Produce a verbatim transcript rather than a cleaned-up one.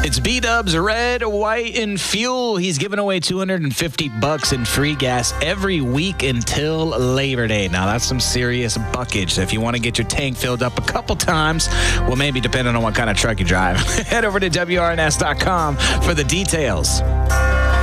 It's B-Dubs Red, White, and Fuel. He's giving away two hundred fifty bucks in free gas every week until Labor Day. Now, that's some serious buckage. So if you want to get your tank filled up a couple times, well, maybe depending on what kind of truck you drive, head over to W R N S dot com for the details.